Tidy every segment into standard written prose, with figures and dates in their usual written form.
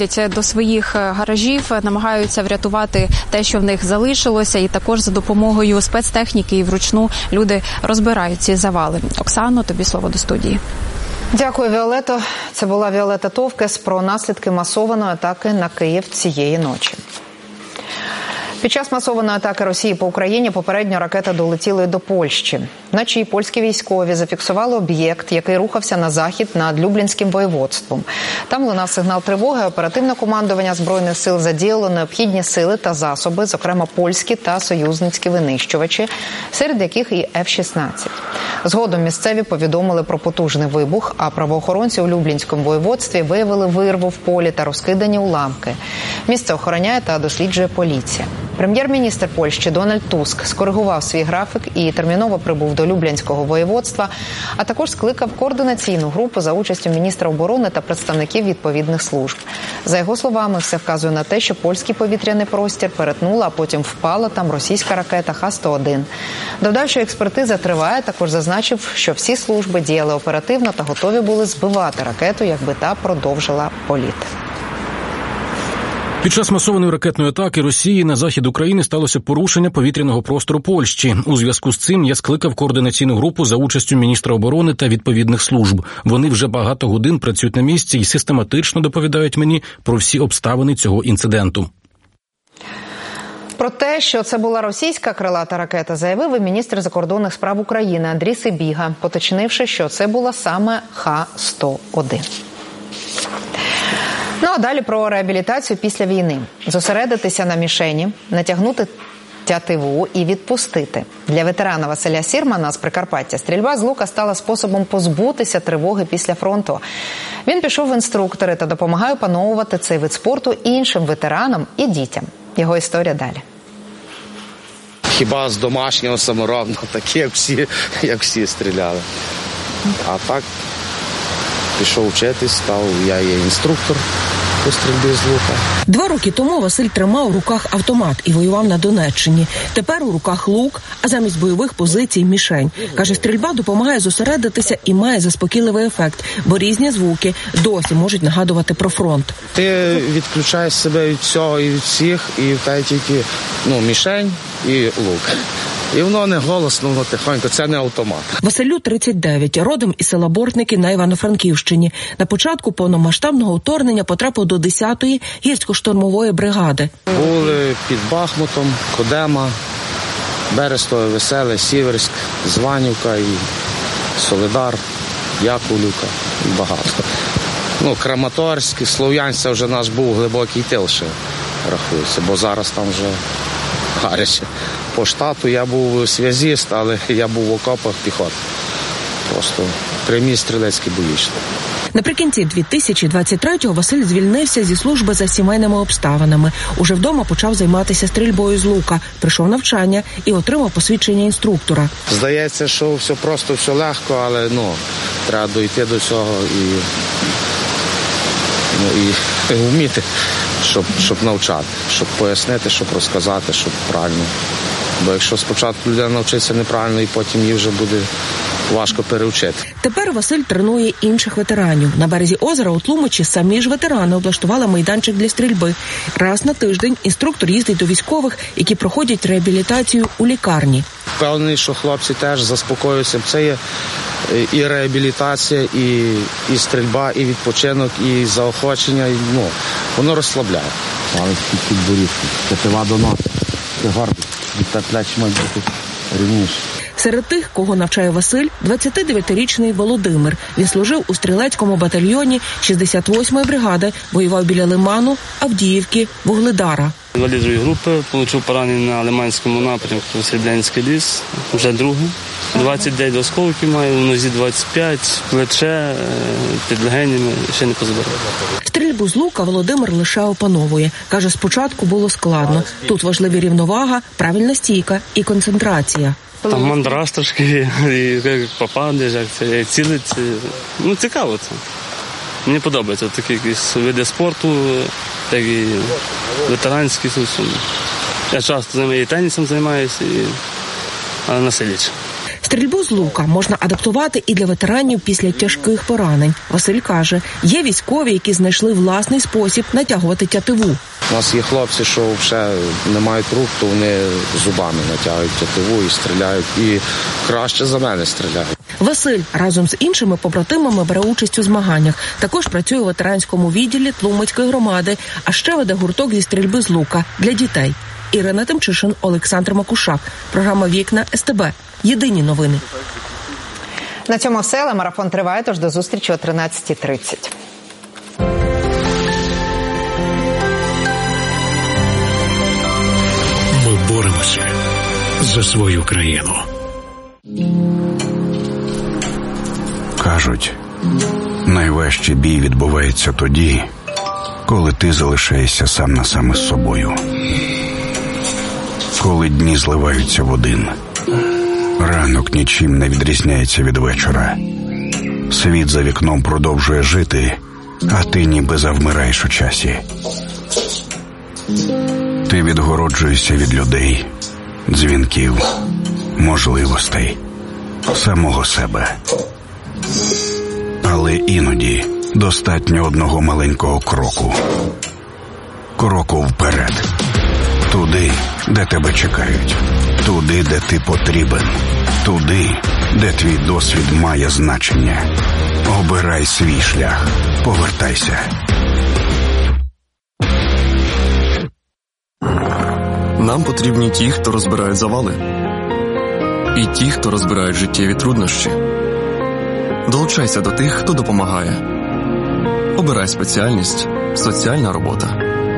заходять до своїх гаражів, намагаються врятувати те, що в них залишилося, і також за допомогою спецтехніки і вручну люди розбирають ці завали. Оксано, тобі слово до студії. Дякую, Віолетто. Це була Віолетта Товкес про наслідки масованої атаки на Київ цієї ночі. Під час масованої атаки Росії по Україні попередньо ракети долетіли до Польщі. Вночі польські військові зафіксували об'єкт, який рухався на захід над Люблінським воєводством. Там лунав сигнал тривоги, оперативне командування Збройних сил задіяло необхідні сили та засоби, зокрема польські та союзницькі винищувачі, серед яких і F-16. Згодом місцеві повідомили про потужний вибух, а правоохоронці у Люблінському воєводстві виявили вирву в полі та розкидані уламки. Місце охороняє та досліджує поліція. Прем'єр-міністр Польщі Дональд Туск скоригував свій графік і терміново прибув до Люблінського воєводства, а також скликав координаційну групу за участю міністра оборони та представників відповідних служб. За його словами, все вказує на те, що польський повітряний простір перетнула, а потім впала там російська ракета Х-101. Додав, що експертиза триває, також зазначив, що всі служби діяли оперативно та готові були збивати ракету, якби та продовжила політ. Під час масованої ракетної атаки Росії на захід України сталося порушення повітряного простору Польщі. У зв'язку з цим я скликав координаційну групу за участю міністра оборони та відповідних служб. Вони вже багато годин працюють на місці і систематично доповідають мені про всі обставини цього інциденту. Про те, що це була російська крилата ракета, заявив і міністр закордонних справ України Андрій Сибіга, поточнивши, що це була саме Х-101. Ну а далі про реабілітацію після війни. Зосередитися на мішені, натягнути тятиву і відпустити. Для ветерана Василя Сірмана з Прикарпаття стрільба з лука стала способом позбутися тривоги після фронту. Він пішов в інструктори та допомагає опановувати цей вид спорту іншим ветеранам і дітям. Його історія далі. Хіба з домашнього саморобного, такі, як всі стріляли. А так пішов вчитись, став, я є інструктор по стрільбі з лука. 2 роки тому Василь тримав у руках автомат і воював на Донеччині. Тепер у руках лук, а замість бойових позицій – мішень. Каже, стрільба допомагає зосередитися і має заспокійливий ефект, бо різні звуки досі можуть нагадувати про фронт. Ти відключаєш себе від всього і від всіх, і в тебе тільки мішень і лук. І воно не голосно, воно тихонько, це не автомат. Василю 39, родом із села Бортники на Івано-Франківщині. На початку повномасштабного вторгнення потрапив до 10-ї гірсько-штурмової бригади. Були під Бахмутом, Кодема, Берестове, Веселе, Сіверськ, Званівка, і Солидар, Яковлівка, і багато. Краматорськ, Слов'янськ, це вже наш був глибокий тил ще рахується, бо зараз там вже гаряче. По штату я був связіст, але я був в окопах піхоти. Просто прямі стрілецькі бої йшли. Наприкінці 2023-го Василь звільнився зі служби за сімейними обставинами. Уже вдома почав займатися стрільбою з лука, пройшов навчання і отримав посвідчення інструктора. Здається, що все просто, все легко, але треба дійти до цього і вміти, щоб навчати, щоб пояснити, щоб розказати, щоб правильно. Бо якщо спочатку людина навчиться неправильно, і потім їй вже буде важко переучити. Тепер Василь тренує інших ветеранів. На березі озера у Тлумачі самі ж ветерани облаштували майданчик для стрільби. Раз на тиждень інструктор їздить до військових, які проходять реабілітацію у лікарні. Впевнений, що хлопці теж заспокоюються. Це є і реабілітація, і стрільба, і відпочинок, і заохочення. Воно розслабляє. Але під борідки, тетива до носа, це гордість. Так плечі мають бути рівніше. Серед тих, кого навчає Василь, 29-річний Володимир. Він служив у стрілецькому батальйоні 68-ї бригади, воював біля Лиману, Авдіївки, Вугледара. Інвалід другої групи, отримав поранення на Лиманському напрямку, Серебрянський ліс, вже другий. 29 осколків маю, в нозі 25, плече, під легенями, ще не позабирав. Стрільбу з лука Володимир лише опановує. Каже, спочатку було складно. Тут важливі рівновага, правильна стійка і концентрація. Там мандраж трошки, як попадеш, як це цілиться. Цікаво це. Мені подобається такі якісь види спорту, як і ветеранські. Я часто і тенісом займаюся, але насидячи. Стрільбу з лука можна адаптувати і для ветеранів після тяжких поранень. Василь каже, є військові, які знайшли власний спосіб натягувати тятиву. У нас є хлопці, що вже не мають рук, то вони зубами натягують тятиву і стріляють, і краще за мене стріляють. Василь разом з іншими побратимами бере участь у змаганнях. Також працює у ветеранському відділі Тлумацької громади, а ще веде гурток зі стрільби з лука для дітей. Ірина Тимчишин, Олександр Макушак. Програма «Вікна» СТБ. Єдині новини. На цьому все, але марафон триває, тож до зустрічі о 13:30. Ми боремося за свою країну. Кажуть, найважчий бій відбувається тоді, коли ти залишаєшся сам на сам із собою. Коли дні зливаються в один. Ранок нічим не відрізняється від вечора. Світ за вікном продовжує жити, а ти ніби завмираєш у часі. Ти відгороджуєшся від людей, дзвінків, можливостей, самого себе. Але іноді достатньо одного маленького кроку. Кроку вперед. Туди, де тебе чекають. Туди, де ти потрібен. Туди, де твій досвід має значення. Обирай свій шлях. Повертайся. Нам потрібні ті, хто розбирають завали. І ті, хто розбирають життєві труднощі. Долучайся до тих, хто допомагає. Обирай спеціальність «Соціальна робота».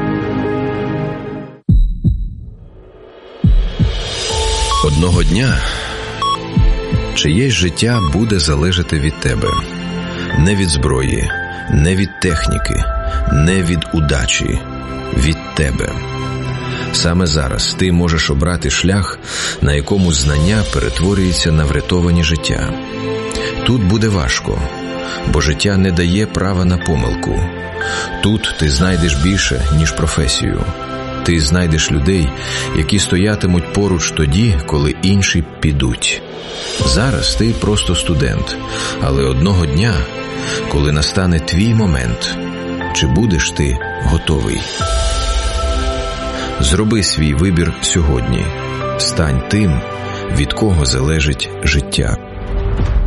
Одного дня чиєсь життя буде залежати від тебе. Не від зброї, не від техніки, не від удачі. Від тебе. Саме зараз ти можеш обрати шлях, на якому знання перетворюється на врятовані життя. Тут буде важко, бо життя не дає права на помилку. Тут ти знайдеш більше, ніж професію. Ти знайдеш людей, які стоятимуть поруч тоді, коли інші підуть. Зараз ти просто студент, але одного дня, коли настане твій момент, чи будеш ти готовий? Зроби свій вибір сьогодні. Стань тим, від кого залежить життя.